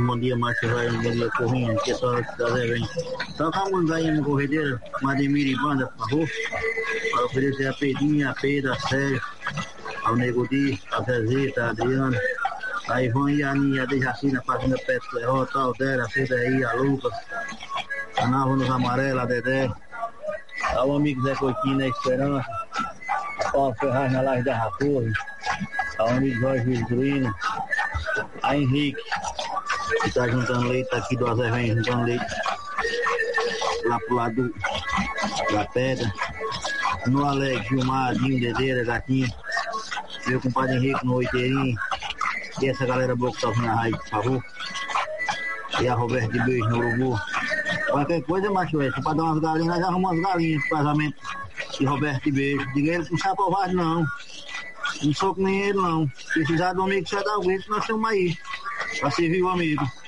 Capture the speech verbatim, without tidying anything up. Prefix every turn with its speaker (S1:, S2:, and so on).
S1: bom dia, Márcio Vai, bom dia, Corrinha, que é só da Zé Vem. Toca a música aí, uma corredeira, Mademir e Banda, por favor, para oferecer a Pedrinha, a Pedra, a Sérgio, ao Nego Di, a Zezeta, a Adriana, a Ivone e a Aninha, a Dejacina, a Fazenda Petro, a Derrota, a Aldera, a C D I, a Lucas, a Nava nos Amarelos, a Dedé, ao amigo Zé Coutinho na Esperança, a Paulo Ferraz na Laje da Raposa, ao amigo Jorge Vidruino, a Henrique, que está juntando leite, tá aqui do Azervém juntando leite, lá pro lado do, da pedra, no Alex, Gilmar, Dinho, Dedeira, Gatinho, meu compadre Henrique no Oiteirinho, e essa galera boa que tá ouvindo a rádio, por favor, e a Roberto de Beijo no Urubu. Qualquer coisa, macho, é, pra dar umas galinhas, nós arrumamos umas galinhas pro casamento de Roberto de Beijo. Diga ele que não sai covarde, não. Não sou que nem ele, não. Se precisar do amigo que você dá o grito, nós estamos aí. Pra servir o amigo.